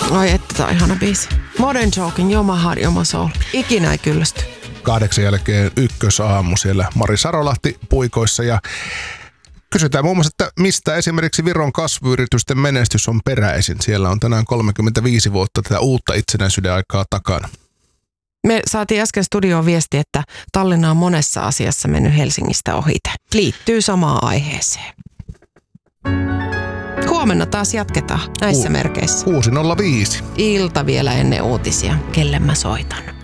Ai että, tää on ihana biisi. Modern Talking, You're My Heart, You're My Soul. Ikinä ei kyllästy. 8 jälkeen ykkösaamu siellä Mari Sarolahti puikoissa ja kysytään muun muassa, että mistä esimerkiksi Viron kasvuyritysten menestys on peräisin. Siellä on tänään 35 vuotta tätä uutta itsenäisyyden aikaa takana. Me saatiin äsken studioon viesti, että Tallinna on monessa asiassa mennyt Helsingistä ohite. Liittyy samaan aiheeseen. Huomenna taas jatketaan näissä merkeissä. 6.05. Ilta vielä ennen uutisia. Kelle mä soitan?